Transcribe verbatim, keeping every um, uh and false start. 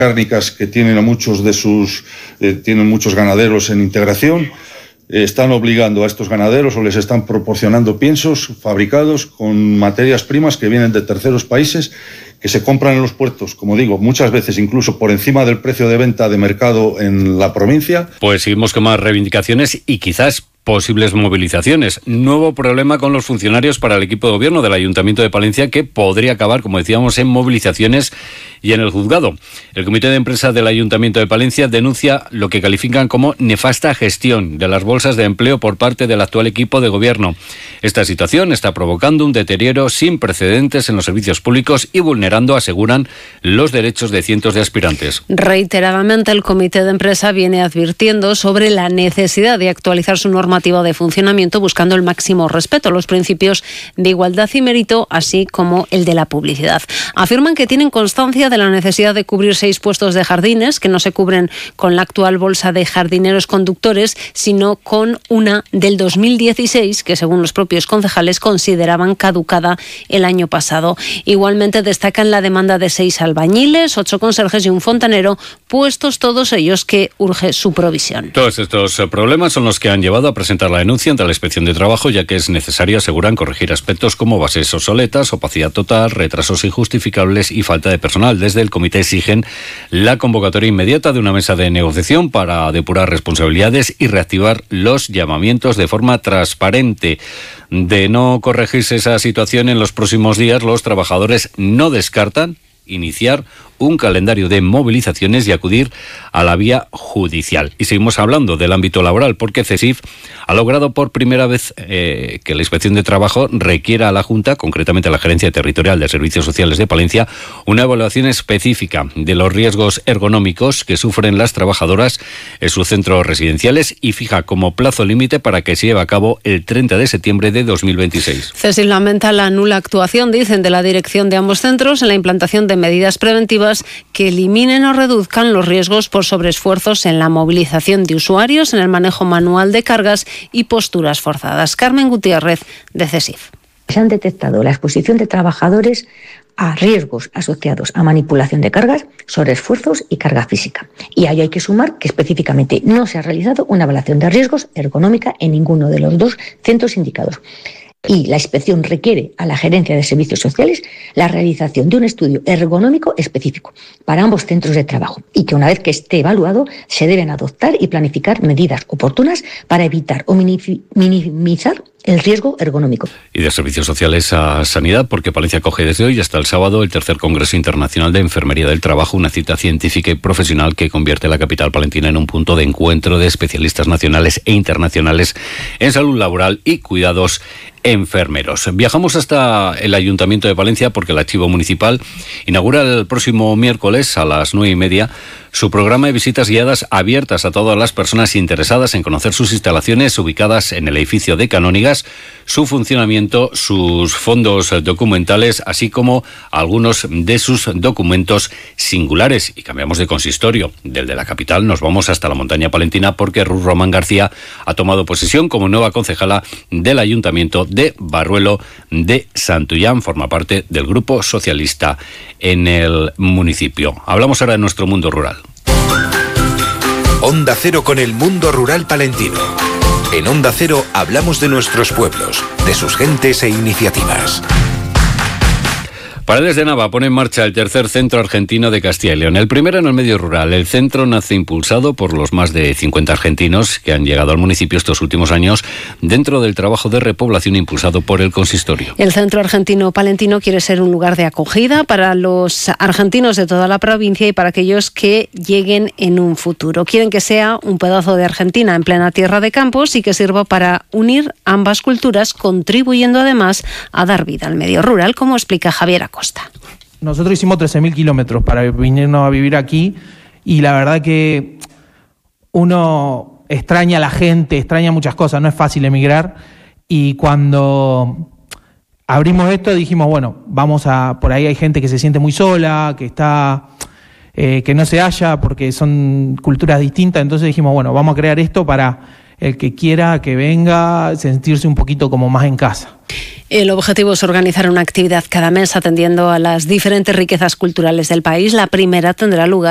cárnicas que tienen a muchos de sus, eh, tienen muchos ganaderos en integración. Eh, están obligando a estos ganaderos o les están proporcionando piensos fabricados con materias primas que vienen de terceros países, que se compran en los puertos, como digo, muchas veces incluso por encima del precio de venta de mercado en la provincia. Pues seguimos con más reivindicaciones y quizás posibles movilizaciones. Nuevo problema con los funcionarios para el equipo de gobierno del Ayuntamiento de Palencia, que podría acabar, como decíamos, en movilizaciones y en el juzgado. El Comité de Empresa del Ayuntamiento de Palencia denuncia lo que califican como nefasta gestión de las bolsas de empleo por parte del actual equipo de gobierno. Esta situación está provocando un deterioro sin precedentes en los servicios públicos y vulnerando, aseguran, los derechos de cientos de aspirantes. Reiteradamente, el Comité de Empresa viene advirtiendo sobre la necesidad de actualizar su normativa de funcionamiento buscando el máximo respeto a los principios de igualdad y mérito, así como el de la publicidad. Afirman que tienen constancia de la necesidad de cubrir seis puestos de jardines, que no se cubren con la actual bolsa de jardineros conductores, sino con una del dos mil dieciséis, que según los propios concejales consideraban caducada el año pasado. Igualmente destacan la demanda de seis albañiles, ocho conserjes y un fontanero, puestos todos ellos que urge su provisión. Todos estos problemas son los que han llevado a presentar la denuncia ante la Inspección de Trabajo, ya que es necesario, aseguran, corregir aspectos como bases obsoletas, opacidad total, retrasos injustificables y falta de personal. Desde el comité exigen la convocatoria inmediata de una mesa de negociación para depurar responsabilidades y reactivar los llamamientos de forma transparente. De no corregirse esa situación en los próximos días, los trabajadores no descartan iniciar un calendario de movilizaciones y acudir a la vía judicial. Y seguimos hablando del ámbito laboral, porque CESIF ha logrado por primera vez eh, que la Inspección de Trabajo requiera a la Junta, concretamente a la Gerencia Territorial de Servicios Sociales de Palencia, una evaluación específica de los riesgos ergonómicos que sufren las trabajadoras en sus centros residenciales y fija como plazo límite para que se lleve a cabo el treinta de septiembre de dos mil veintiséis. CESIF lamenta la nula actuación, dicen, de la dirección de ambos centros en la implantación de medidas preventivas que eliminen o reduzcan los riesgos por sobreesfuerzos en la movilización de usuarios, en el manejo manual de cargas y posturas forzadas. Carmen Gutiérrez, de CESIF. Se han detectado la exposición de trabajadores a riesgos asociados a manipulación de cargas, sobreesfuerzos y carga física. Y ahí hay que sumar que específicamente no se ha realizado una evaluación de riesgos ergonómica en ninguno de los dos centros indicados. Y la inspección requiere a la Gerencia de Servicios Sociales la realización de un estudio ergonómico específico para ambos centros de trabajo y que una vez que esté evaluado se deben adoptar y planificar medidas oportunas para evitar o minimizar el riesgo ergonómico. Y de Servicios Sociales a Sanidad, porque Palencia acoge desde hoy hasta el sábado el tercer Congreso Internacional de Enfermería del Trabajo, una cita científica y profesional que convierte la capital palentina en un punto de encuentro de especialistas nacionales e internacionales en salud laboral y cuidados enfermeros. Viajamos hasta el Ayuntamiento de Palencia porque el Archivo Municipal inaugura el próximo miércoles a las nueve y media su programa de visitas guiadas abiertas a todas las personas interesadas en conocer sus instalaciones ubicadas en el edificio de Canónigas, su funcionamiento, sus fondos documentales, así como algunos de sus documentos singulares. Y cambiamos de consistorio. Del de la capital nos vamos hasta la montaña palentina porque Ruth Román García ha tomado posesión como nueva concejala del Ayuntamiento de Barruelo de Santullán. Forma parte del Grupo Socialista en el municipio. Hablamos ahora de nuestro mundo rural. Onda Cero con el mundo rural palentino. En Onda Cero hablamos de nuestros pueblos, de sus gentes e iniciativas. Paredes de Nava pone en marcha el tercer centro argentino de Castilla y León. El primero en el medio rural. El centro nace impulsado por los más de cincuenta argentinos que han llegado al municipio estos últimos años dentro del trabajo de repoblación impulsado por el consistorio. El centro argentino palentino quiere ser un lugar de acogida para los argentinos de toda la provincia y para aquellos que lleguen en un futuro. Quieren que sea un pedazo de Argentina en plena tierra de campos y que sirva para unir ambas culturas, contribuyendo además a dar vida al medio rural, como explica Javier Acosta. Nosotros hicimos trece mil kilómetros para venirnos a vivir aquí y la verdad que uno extraña a la gente, extraña muchas cosas, no es fácil emigrar y cuando abrimos esto dijimos, bueno, vamos a, por ahí hay gente que se siente muy sola, que está, eh, que no se halla porque son culturas distintas, entonces dijimos, bueno, vamos a crear esto para el que quiera que venga, sentirse un poquito como más en casa. El objetivo es organizar una actividad cada mes atendiendo a las diferentes riquezas culturales del país. La primera tendrá lugar